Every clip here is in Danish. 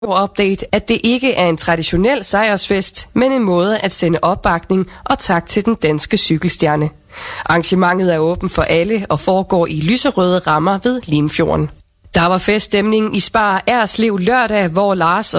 update, at det ikke er en traditionel sejrsfest, men en måde at sende opbakning og tak til den danske cykelstjerne. Arrangementet er åbent for alle og foregår i lyserøde rammer ved Limfjorden. Der var feststemning i Spar Erslev lørdag, hvor Lars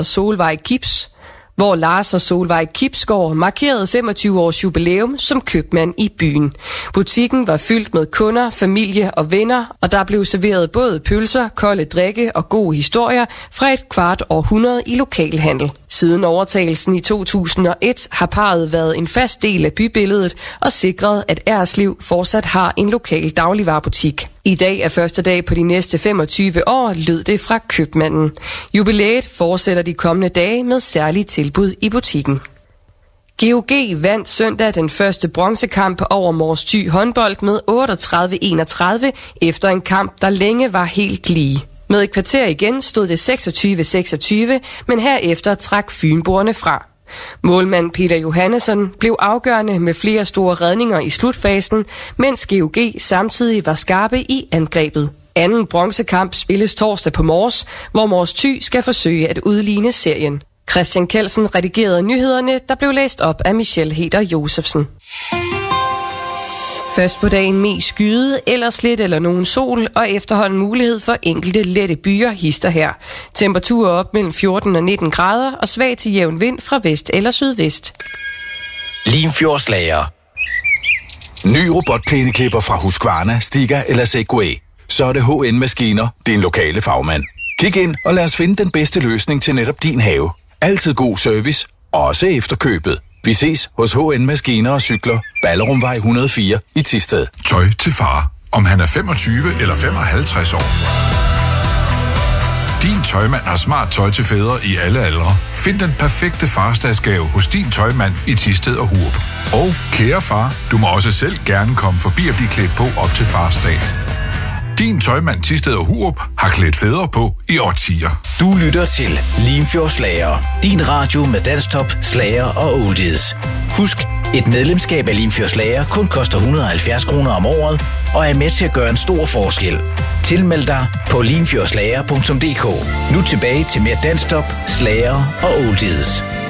og Solvej Kipsgaard markerede 25 års jubilæum som købmand i byen. Butikken var fyldt med kunder, familie og venner, og der blev serveret både pølser, kolde drikke og gode historier fra et kvart århundrede i lokalhandel. Siden overtagelsen i 2001 har parret været en fast del af bybilledet og sikret, at Erslev fortsat har en lokal dagligvarebutik. I dag er første dag på de næste 25 år, lød det fra købmanden. Jubilæet fortsætter de kommende dage med særlige tilbud i butikken. GOG vandt søndag den første bronzekamp over Mors Thy håndbold med 38-31 efter en kamp, der længe var helt lige. Med et kvarter igen stod det 26-26, men herefter trak fynboerne fra. Målmand Peter Johannesson blev afgørende med flere store redninger i slutfasen, mens GOG samtidig var skarpe i angrebet. Anden bronzekamp spilles torsdag på Mors, hvor Mors Thy skal forsøge at udligne serien. Christian Kelsen redigerede nyhederne, der blev læst op af Michelle Heder Josefsen. Først på dagen mest skyde, ellers lidt eller nogen sol, og efterhånden mulighed for enkelte lette byer hister her. Temperaturer op mellem 14 og 19 grader, og svag til jævn vind fra vest eller sydvest. Limfjordslager. Ny robotplæneklipper fra Husqvarna, Stiga eller Segway. Så er det HN Maskiner, din lokale fagmand. Kig ind og lad os finde den bedste løsning til netop din have. Altid god service, også efter købet. Vi ses hos HN Maskiner og Cykler, Ballerumvej 104 i Thisted. Tøj til far, om han er 25 eller 55 år. Din tøjmand har smart tøj til fædre i alle aldre. Find den perfekte farsdagsgave hos din tøjmand i Thisted og Hurup. Og kære far, du må også selv gerne komme forbi og blive klædt på op til farsdag. Din tøjmand Thisted og Hurup har klædt fædre på i årtier. Du lytter til Limfjordslager. Din radio med dansktop, slager og oldies. Husk, et medlemskab af Limfjordslager kun koster 170 kroner om året og er med til at gøre en stor forskel. Tilmeld dig på limfjordslager.dk. Nu tilbage til mere dansktop, slager og oldies.